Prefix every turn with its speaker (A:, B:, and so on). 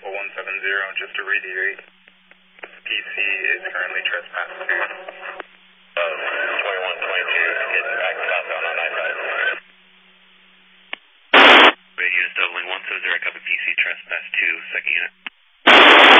A: 170, just to reiterate, PC is currently trespass 2. 2122, getting back southbound on I-5.
B: Radio is doubling 170, copy PC, trespass 2, second unit.